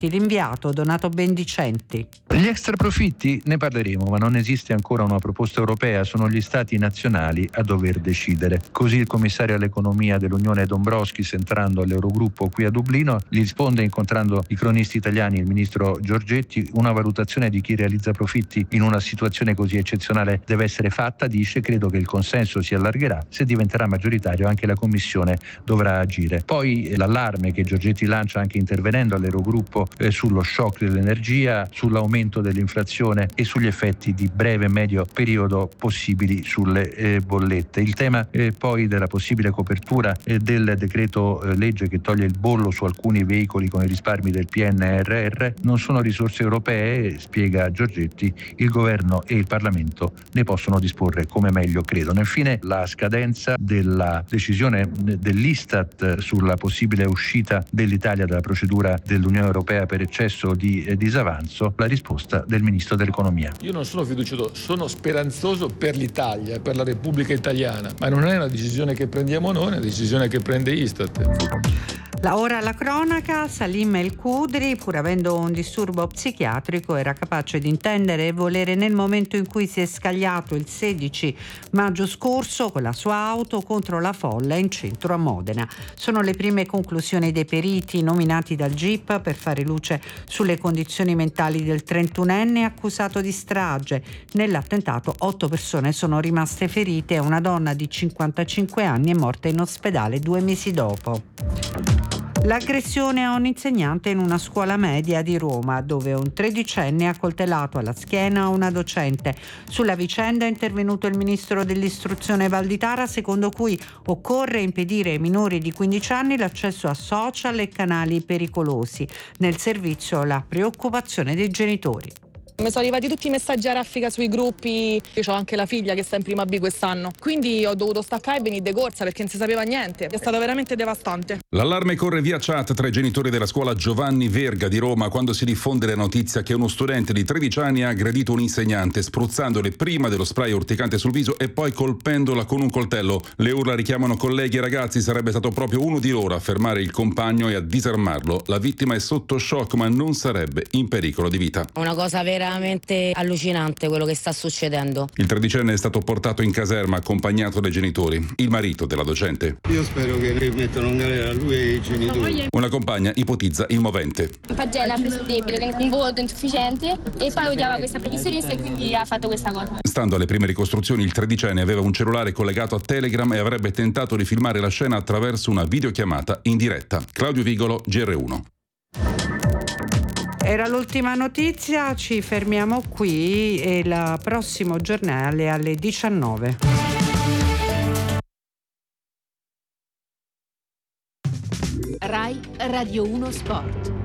L'inviato Donato Bendicenti. Gli extraprofitti ne parleremo, ma non esiste ancora una proposta europea, sono gli stati nazionali a dover decidere. Così il commissario all'economia dell'Unione Dombrovskis, entrando all'Eurogruppo qui a Dublino, gli risponde, incontrando i cronisti italiani, il ministro Giorgetti: una valutazione di chi realizza profitti in una situazione così eccezionale deve essere fatta, dice, credo che il consenso si allargherà, se diventerà maggioritario anche la Commissione dovrà agire. Poi l'allarme che Giorgetti lancia anche intervenendo all'Eurogruppo sullo shock dell'energia, sull'aumento dell'inflazione e sugli effetti di breve e medio periodo possibili sulle bollette. Il tema poi della possibile copertura del decreto legge che toglie il bollo su alcuni veicoli con i risparmi del PNRR non sono risorse europee, spiega Giorgetti, il governo e il Parlamento ne possono disporre come meglio credono. Infine la scadenza della decisione dell'Istat sulla possibile uscita dell'Italia dalla procedura dell'Unione Europea per eccesso di disavanzo, la risposta del Ministro dell'Economia. Io non sono fiducioso, sono speranzoso per l'Italia, per la Repubblica Italiana, ma non è una decisione che prendiamo noi, è una decisione che prende Istat. Ora la cronaca. Salim El Khudri, pur avendo un disturbo psichiatrico, era capace di intendere e volere nel momento in cui si è scagliato il 16 maggio scorso con la sua auto contro la folla in centro a Modena. Sono le prime conclusioni dei periti nominati dal GIP per fare luce sulle condizioni mentali del 31enne accusato di strage. Nell'attentato 8 persone sono rimaste ferite e una donna di 55 anni è morta in ospedale 2 mesi dopo. L'aggressione a un insegnante in una scuola media di Roma, dove un 13enne ha coltellato alla schiena una docente. Sulla vicenda è intervenuto il ministro dell'istruzione Valditara, secondo cui occorre impedire ai minori di 15 anni l'accesso a social e canali pericolosi. Nel servizio la preoccupazione dei genitori. Mi sono arrivati tutti i messaggi a raffica sui gruppi, io ho anche la figlia che sta in prima B quest'anno, quindi ho dovuto staccare e venire de corsa perché non si sapeva niente, è stato veramente devastante. L'allarme corre via chat tra i genitori della scuola Giovanni Verga di Roma quando si diffonde la notizia che uno studente di 13 anni ha aggredito un insegnante spruzzandole prima dello spray urticante sul viso e poi colpendola con un coltello. Le urla richiamano colleghi e ragazzi, sarebbe stato proprio uno di loro a fermare il compagno e a disarmarlo. La vittima è sotto shock ma non sarebbe in pericolo di vita. Una cosa veramente allucinante quello che sta succedendo. Il 13enne è stato portato in caserma accompagnato dai genitori, il marito della docente. Io spero che rimettano in galera lui e i genitori. Una compagna ipotizza il movente. Pagella presentevole, un voto insufficiente e poi odiava questa professoressa e quindi ha fatto questa cosa. Stando alle prime ricostruzioni, il 13enne aveva un cellulare collegato a Telegram e avrebbe tentato di filmare la scena attraverso una videochiamata in diretta. Claudio Vigolo, GR1. Era l'ultima notizia, ci fermiamo qui e il prossimo giornale alle 19. Rai Radio 1 Sport.